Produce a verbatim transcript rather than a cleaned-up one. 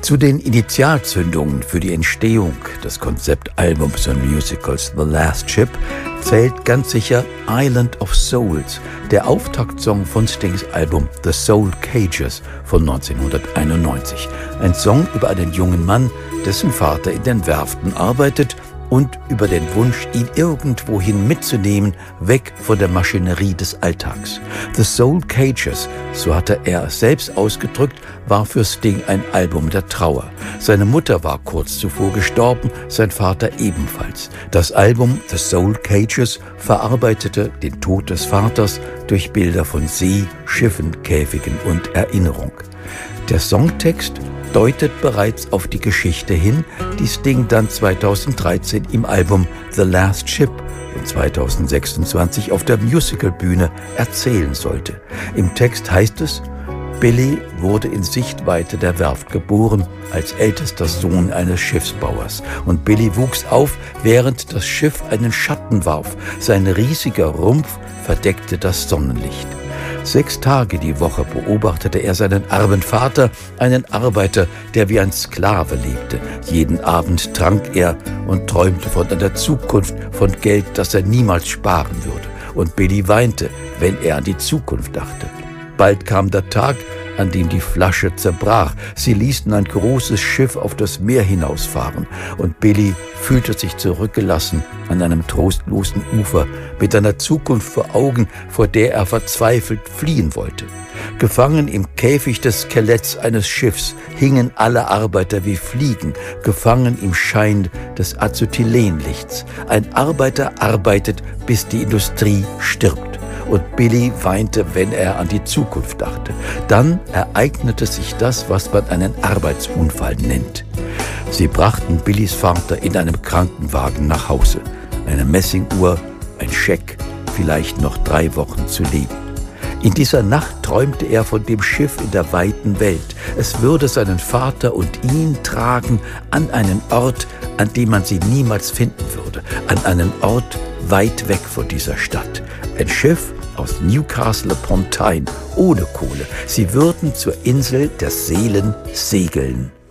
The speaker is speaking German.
Zu den Initialzündungen für die Entstehung des Konzeptalbums und Musicals The Last Ship zählt ganz sicher Island of Souls, der Auftaktsong von Stings Album The Soul Cages von neunzehnhunderteinundneunzig. Ein Song über einen jungen Mann, dessen Vater in den Werften arbeitet, und über den Wunsch, ihn irgendwohin mitzunehmen, weg von der Maschinerie des Alltags. The Soul Cages, so hatte er es selbst ausgedrückt, war für Sting ein Album der Trauer. Seine Mutter war kurz zuvor gestorben, sein Vater ebenfalls. Das Album The Soul Cages verarbeitete den Tod des Vaters durch Bilder von See, Schiffen, Käfigen und Erinnerung. Der Songtext deutet bereits auf die Geschichte hin, die Sting dann zweitausenddreizehn im Album The Last Ship und zweitausendsechsundzwanzig auf der Musicalbühne erzählen sollte. Im Text heißt es: Billy wurde in Sichtweite der Werft geboren, als ältester Sohn eines Schiffsbauers. Und Billy wuchs auf, während das Schiff einen Schatten warf. Sein riesiger Rumpf verdeckte das Sonnenlicht. Sechs Tage die Woche beobachtete er seinen armen Vater, einen Arbeiter, der wie ein Sklave lebte. Jeden Abend trank er und träumte von einer Zukunft, von Geld, das er niemals sparen würde. Und Billy weinte, wenn er an die Zukunft dachte. Bald kam der Tag, an dem die Flasche zerbrach. Sie ließen ein großes Schiff auf das Meer hinausfahren, und Billy fühlte sich zurückgelassen an einem trostlosen Ufer, mit einer Zukunft vor Augen, vor der er verzweifelt fliehen wollte. Gefangen im Käfig des Skeletts eines Schiffs hingen alle Arbeiter wie Fliegen, gefangen im Schein des Acetylenlichts. Ein Arbeiter arbeitet, bis die Industrie stirbt. Und Billy weinte, wenn er an die Zukunft dachte. Dann ereignete sich das, was man einen Arbeitsunfall nennt. Sie brachten Billys Vater in einem Krankenwagen nach Hause. Eine Messinguhr, ein Scheck, vielleicht noch drei Wochen zu leben. In dieser Nacht träumte er von dem Schiff in der weiten Welt. Es würde seinen Vater und ihn tragen an einen Ort, an dem man sie niemals finden würde. An einen Ort weit weg von dieser Stadt. Ein Schiff aus Newcastle upon Tyne ohne Kohle. Sie würden zur Insel der Seelen segeln.